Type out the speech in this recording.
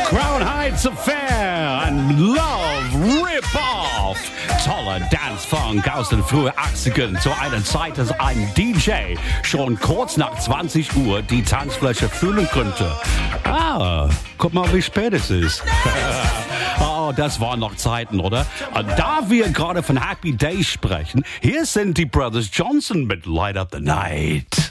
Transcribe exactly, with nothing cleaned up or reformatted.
Crown Heights Affair, ein Love Rip-Off. Toller Dance-Funk aus den frühen achtzigern, zu einer Zeit, als ein D J schon kurz nach zwanzig Uhr die Tanzfläche füllen konnte. Ah, guck mal, wie spät es ist. Oh, das waren noch Zeiten, oder? Und da wir gerade von Happy Days sprechen, hier sind die Brothers Johnson mit Light Up the Night.